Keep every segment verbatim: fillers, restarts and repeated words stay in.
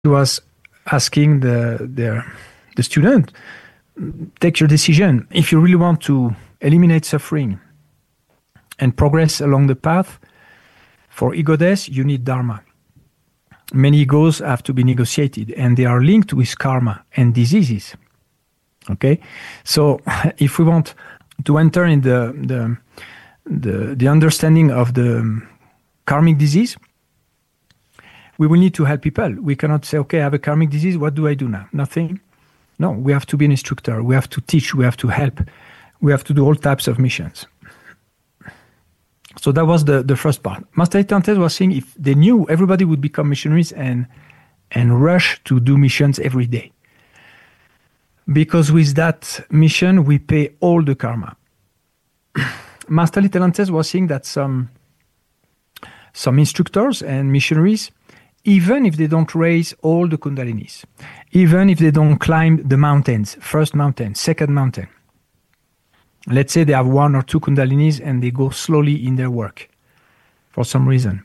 was asking the, the, the student, take your decision. If you really want to eliminate suffering and progress along the path, for ego death, you need dharma. Many egos have to be negotiated, and they are linked with karma and diseases. Okay? So if we want to enter in the, the, the, the understanding of the karmic disease, we will need to help people. We cannot say, okay, I have a karmic disease, what do I do now? Nothing. No, we have to be an instructor. We have to teach. We have to help. We have to do all types of missions. So that was the, the first part. Master Tilantes was saying if they knew, everybody would become missionaries and, and rush to do missions every day. Because with that mission, we pay all the karma. Master Tilantes was saying that some, some instructors and missionaries, even if they don't raise all the kundalinis, even if they don't climb the mountains, first mountain, second mountain, let's say they have one or two kundalinis and they go slowly in their work for some reason.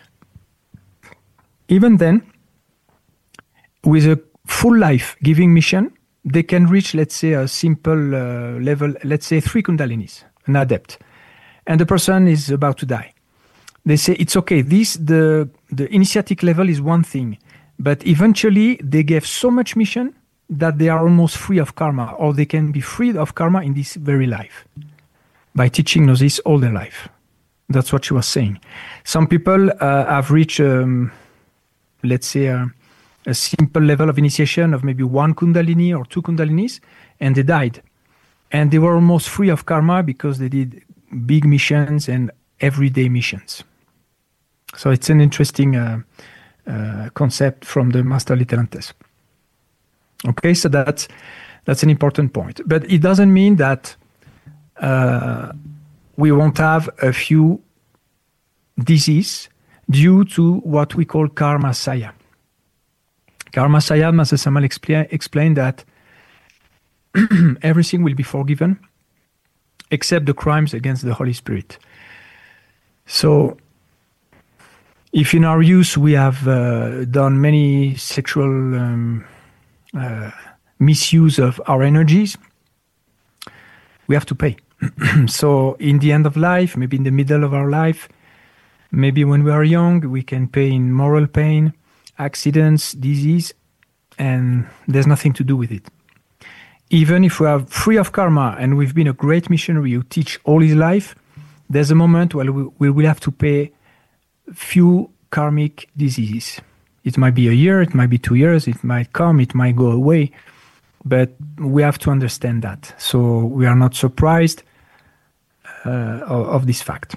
Even then, with a full life giving mission, they can reach, let's say, a simple uh, level, let's say three kundalinis, an adept, and the person is about to die. They say, it's okay, this, the, the initiatic level is one thing, but eventually they gave so much mission that they are almost free of karma, or they can be freed of karma in this very life by teaching Gnosis all their life. That's what she was saying. Some people uh, have reached, um, let's say, uh, a simple level of initiation of maybe one kundalini or two kundalinis, and they died. And they were almost free of karma because they did big missions and everyday missions. So it's an interesting uh, uh, concept from the Master Tilantes. Okay, so that's that's an important point. But it doesn't mean that uh, we won't have a few diseases due to what we call karma saya. Karma saya, Master Samal expla- explained that everything will be forgiven except the crimes against the Holy Spirit. So, if in our youth we have uh, done many sexual um, uh, misuse of our energies, we have to pay. So in the end of life, maybe in the middle of our life, maybe when we are young, we can pay in moral pain, accidents, disease, and there's nothing to do with it. Even if we are free of karma and we've been a great missionary who teach all his life, there's a moment where we, we will have to pay few karmic diseases. It might be a year, it might be two years, it might come, it might go away, but we have to understand that. So we are not surprised uh, of, of this fact.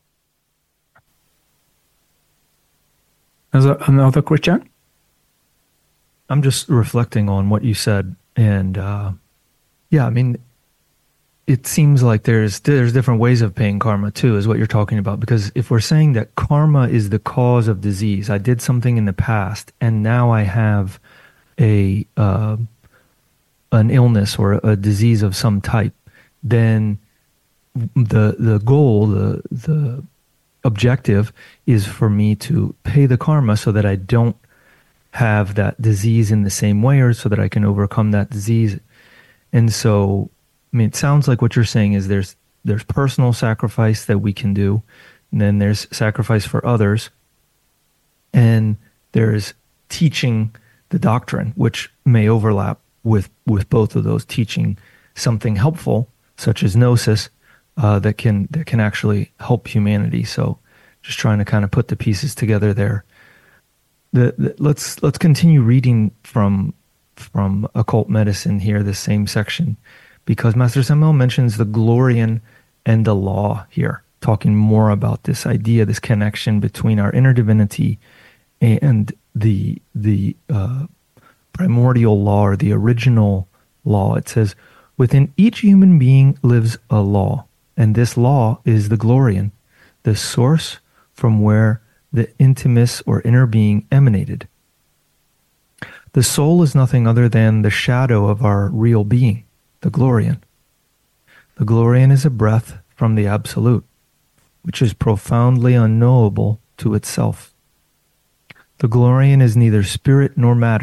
Another, another question? I'm just reflecting on what you said, and uh, yeah, I mean, it seems like there's there's different ways of paying karma too, is what you're talking about. Because if we're saying that karma is the cause of disease, I did something in the past, and now I have a uh, an illness or a disease of some type, then the the goal, the the objective, is for me to pay the karma so that I don't have that disease in the same way, or so that I can overcome that disease. And so, I mean, it sounds like what you're saying is there's there's personal sacrifice that we can do, and then there's sacrifice for others, and there's teaching the doctrine, which may overlap with, with both of those, teaching something helpful, such as Gnosis, uh, that can that can actually help humanity. So just trying to kind of put the pieces together there. The, the, let's let's continue reading from from Occult Medicine here, the same section, because Master Samael mentions the Glorian and the law here, talking more about this idea, this connection between our inner divinity and the the uh, primordial law, or the original law. It says, within each human being lives a law, and this law is the Glorian, the source from where the intimus or inner being emanated. The soul is nothing other than the shadow of our real being, the Glorian. The Glorian is a breath from the Absolute, which is profoundly unknowable to itself. The Glorian is neither spirit nor matter.